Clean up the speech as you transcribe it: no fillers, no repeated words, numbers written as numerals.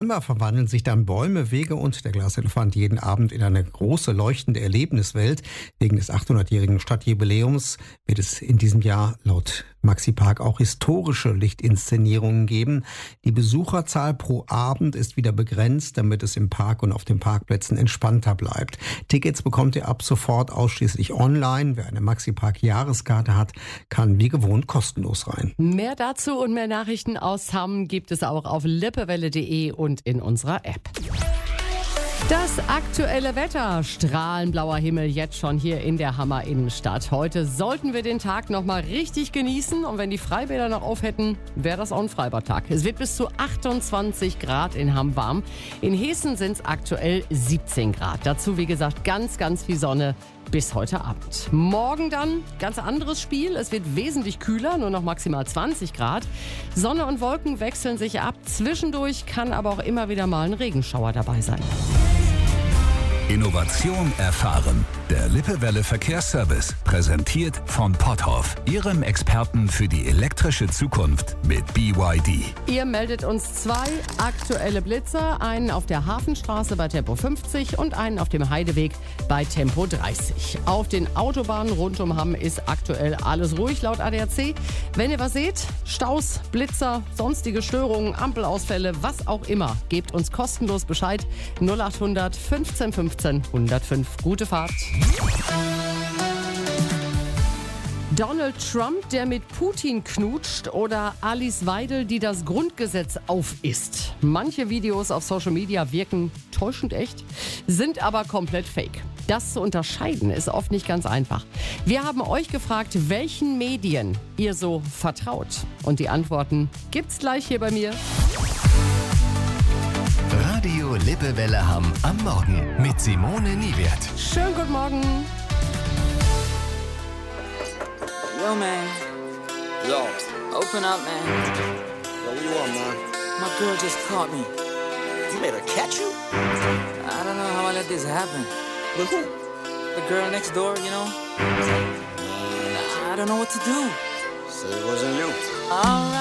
Dezember verwandeln sich dann Bäume, Wege und der Glaselefant jeden Abend in eine große leuchtende Erlebniswelt. Wegen des 800-jährigen Stadtjubiläums wird es in diesem Jahr laut Maxi Park auch historische Lichtinszenierungen geben. Die Besucherzahl pro Abend ist wieder begrenzt, damit es im Park und auf den Parkplätzen entspannter bleibt. Tickets bekommt ihr ab sofort ausschließlich online. Wer eine Maxi Park Jahreskarte hat, kann wie gewohnt kostenlos rein. Mehr dazu und mehr Nachrichten aus Hamm gibt es auch auf lippewelle.de und in unserer App. Das aktuelle Wetter, strahlenblauer Himmel jetzt schon hier in der Hammer Innenstadt. Heute sollten wir den Tag noch mal richtig genießen und wenn die Freibäder noch auf hätten, wäre das auch ein Freibadtag. Es wird bis zu 28 Grad in Hamm warm. In Hessen sind es aktuell 17 Grad. Dazu, wie gesagt, ganz, ganz viel Sonne bis heute Abend. Morgen dann ganz anderes Spiel. Es wird wesentlich kühler, nur noch maximal 20 Grad. Sonne und Wolken wechseln sich ab. Zwischendurch kann aber auch immer wieder mal ein Regenschauer dabei sein. Innovation erfahren. Der Lippewelle Verkehrsservice, präsentiert von Potthoff, Ihrem Experten für die elektrische Zukunft mit BYD. Ihr meldet uns 2 aktuelle Blitzer, einen auf der Hafenstraße bei Tempo 50 und einen auf dem Heideweg bei Tempo 30. Auf den Autobahnen rund um Hamm ist aktuell alles ruhig laut ADAC. Wenn ihr was seht, Staus, Blitzer, sonstige Störungen, Ampelausfälle, was auch immer, gebt uns kostenlos Bescheid. 0800 15 15 105. Gute Fahrt. Donald Trump, der mit Putin knutscht, oder Alice Weidel, die das Grundgesetz aufisst. Manche Videos auf Social Media wirken täuschend echt, sind aber komplett fake. Das zu unterscheiden ist oft nicht ganz einfach. Wir haben euch gefragt, welchen Medien ihr so vertraut. Und die Antworten gibt's gleich hier bei mir. Radio Lippewelle Hamm am Morgen mit Simone Niewert. Schönen guten Morgen. Yo, man. Yo. Open up, man. Yo, what you want, man? My girl just caught me. You made her catch you? I don't know how I let this happen. With who? The girl next door, you know? I don't know what to do. So it wasn't you. All right.